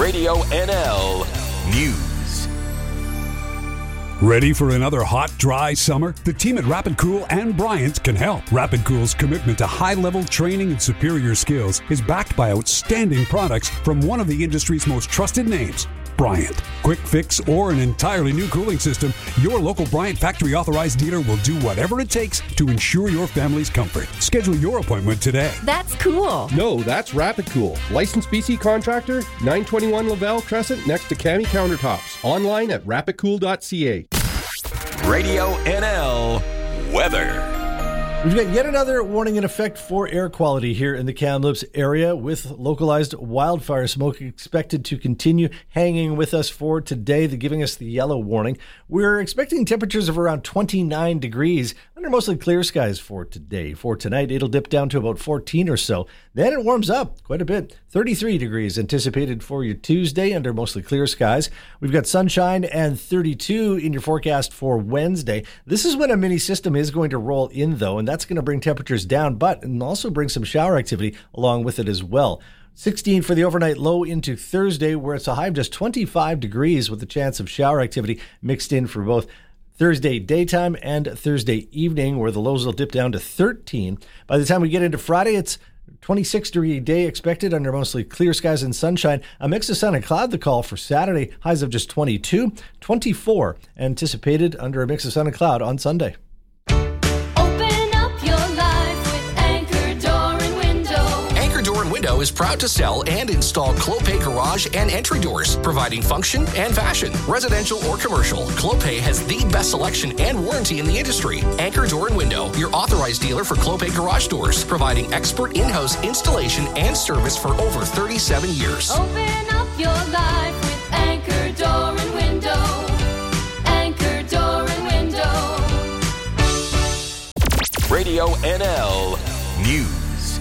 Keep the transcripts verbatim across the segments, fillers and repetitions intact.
Radio N L News. Ready for another hot, dry summer? The team at Rapid Cool and Bryant can help. Rapid Cool's commitment to high-level training and superior skills is backed by outstanding products from one of the industry's most trusted names, Bryant. Quick fix or an entirely new cooling system, your local Bryant factory authorized dealer will do whatever it takes to ensure your family's comfort. Schedule your appointment today. That's cool. No, that's Rapid Cool. Licensed B C contractor, nine twenty-one Laval Crescent next to Cami Countertops. Online at rapid cool dot c a. Radio N L weather. We've got yet another warning in effect for air quality here in the Kamloops area, with localized wildfire smoke expected to continue hanging with us for today. They're giving us the yellow warning. We're expecting temperatures of around twenty-nine degrees under mostly clear skies for today. For tonight, it'll dip down to about fourteen or so. Then it warms up quite a bit. thirty-three degrees anticipated for your Tuesday under mostly clear skies. We've got sunshine and thirty-two in your forecast for Wednesday. This is when a mini system is going to roll in, though, and that's going to bring temperatures down, but and also bring some shower activity along with it as well. sixteen for the overnight low into Thursday, where it's a high of just twenty-five degrees with the chance of shower activity mixed in for both Thursday daytime and Thursday evening, where the lows will dip down to thirteen. By the time we get into Friday, it's twenty-six degree day expected under mostly clear skies and sunshine. A mix of sun and cloud the call for Saturday. Highs of just twenty-two, twenty-four anticipated under a mix of sun and cloud on Sunday. Window is proud to sell and install Clopay garage and entry doors, providing function and fashion. Residential or commercial, Clopay has the best selection and warranty in the industry. Anchor Door and Window, your authorized dealer for Clopay garage doors, providing expert in-house installation and service for over thirty-seven years. Open up your life with Anchor Door and Window. Anchor Door and Window. Radio N L News.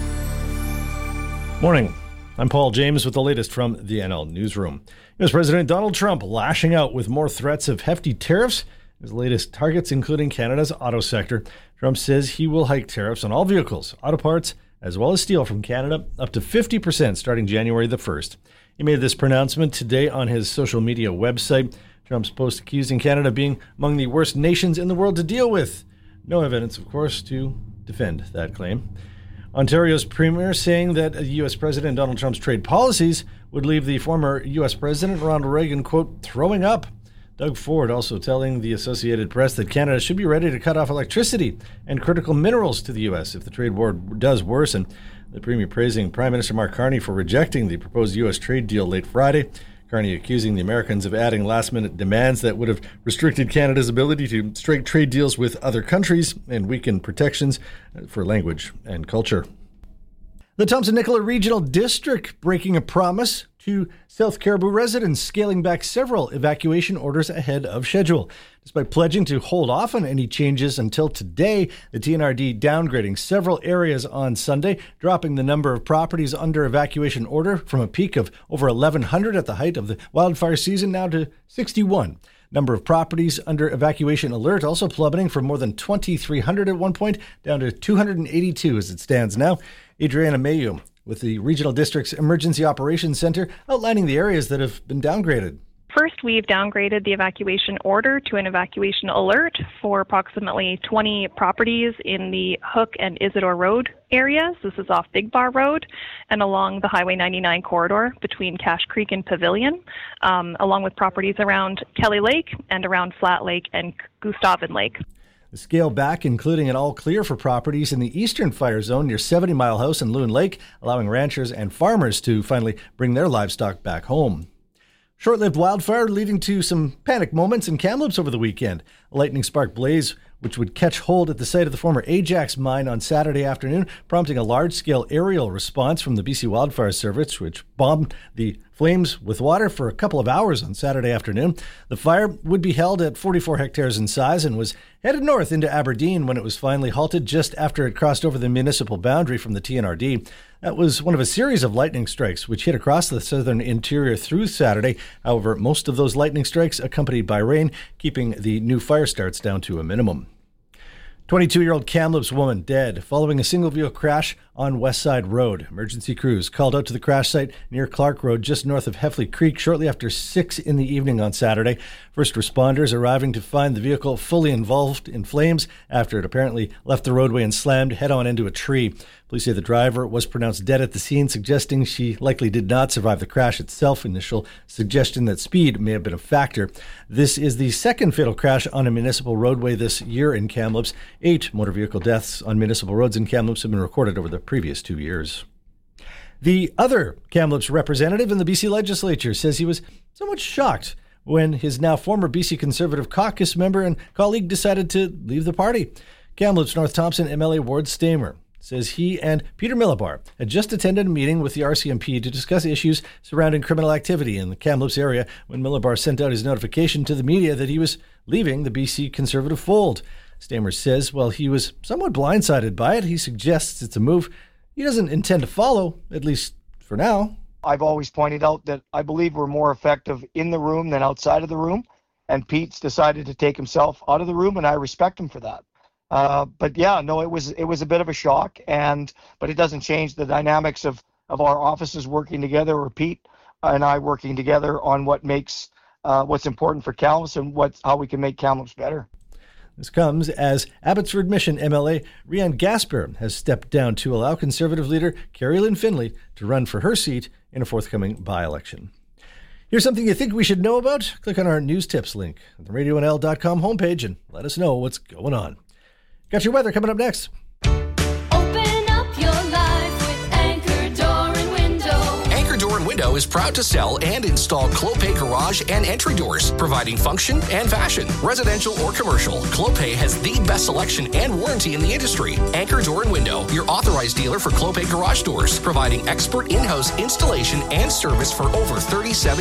Morning. I'm Paul James with the latest from the N L Newsroom. U S President Donald Trump lashing out with more threats of hefty tariffs. His latest targets including Canada's auto sector. Trump says he will hike tariffs on all vehicles, auto parts, as well as steel from Canada up to fifty percent starting January the first. He made this pronouncement today on his social media website. Trump's post accusing Canada of being among the worst nations in the world to deal with. No evidence, of course, to defend that claim. Ontario's premier saying that U S President Donald Trump's trade policies would leave the former U S President Ronald Reagan, quote, throwing up. Doug Ford also telling the Associated Press that Canada should be ready to cut off electricity and critical minerals to the U S if the trade war does worsen. The premier praising Prime Minister Mark Carney for rejecting the proposed U S trade deal late Friday. Carney accusing the Americans of adding last-minute demands that would have restricted Canada's ability to strike trade deals with other countries and weaken protections for language and culture. The Thompson-Nicola Regional District breaking a promise to South Caribou residents, scaling back several evacuation orders ahead of schedule. Despite pledging to hold off on any changes until today, the T N R D downgrading several areas on Sunday, dropping the number of properties under evacuation order from a peak of over eleven hundred at the height of the wildfire season now to sixty-one. Number of properties under evacuation alert also plummeting from more than twenty-three hundred at one point down to two hundred eighty-two as it stands now. Adriana Mayu with the Regional District's Emergency Operations Center outlining the areas that have been downgraded. First, we've downgraded the evacuation order to an evacuation alert for approximately twenty properties in the Hook and Isidore Road areas. This is off Big Bar Road and along the Highway ninety-nine corridor between Cache Creek and Pavilion, um, along with properties around Kelly Lake and around Flat Lake and Gustavin Lake. The scale back, including an all clear for properties in the eastern fire zone near seventy Mile House and Loon Lake, allowing ranchers and farmers to finally bring their livestock back home. Short-lived wildfire leading to some panic moments in Kamloops over the weekend. A lightning spark blaze, which would catch hold at the site of the former Ajax mine on Saturday afternoon, prompting a large-scale aerial response from the B C Wildfire Service, which bombed the flames with water for a couple of hours on Saturday afternoon. The fire would be held at forty-four hectares in size and was headed north into Aberdeen when it was finally halted just after it crossed over the municipal boundary from the T N R D. That was one of a series of lightning strikes which hit across the southern interior through Saturday. However, most of those lightning strikes accompanied by rain, keeping the new fire starts down to a minimum. twenty-two-year-old Kamloops woman dead following a single vehicle crash on West Side Road. Emergency crews called out to the crash site near Clark Road, just north of Heffley Creek, shortly after six in the evening on Saturday. First responders arriving to find the vehicle fully involved in flames after it apparently left the roadway and slammed head-on into a tree. Police say the driver was pronounced dead at the scene, suggesting she likely did not survive the crash itself. Initial suggestion that speed may have been a factor. This is the second fatal crash on a municipal roadway this year in Kamloops. Eight motor vehicle deaths on municipal roads in Kamloops have been recorded over the previous two years. The other Kamloops representative in the B C legislature says he was somewhat shocked when his now former B C Conservative caucus member and colleague decided to leave the party. Kamloops North Thompson M L A Ward Stamer says he and Peter Millibar had just attended a meeting with the R C M P to discuss issues surrounding criminal activity in the Kamloops area when Millibar sent out his notification to the media that he was leaving the B C Conservative fold. Stamer says while he was somewhat blindsided by it, he suggests it's a move he doesn't intend to follow, at least for now. I've always pointed out that I believe we're more effective in the room than outside of the room, and Pete's decided to take himself out of the room, and I respect him for that. Uh, but yeah, no, it was it was a bit of a shock, and but it doesn't change the dynamics of, of our offices working together, or Pete and I working together on what makes uh, what's important for Kamloops and what's how we can make Kamloops better. This comes as Abbotsford Mission M L A Rianne Gasper has stepped down to allow Conservative leader Carrie Lynn Finley to run for her seat in a forthcoming by-election. Here's something you think we should know about? Click on our news tips link at the radio n l dot com homepage and let us know what's going on. Got your weather coming up next. Open up your life with Anchor Door and Window. Anchor Door and Window is proud to sell and install Clopay garage and entry doors, providing function and fashion. Residential or commercial, Clopay has the best selection and warranty in the industry. Anchor Door and Window, your authorized dealer for Clopay garage doors, providing expert in-house installation and service for over thirty-seven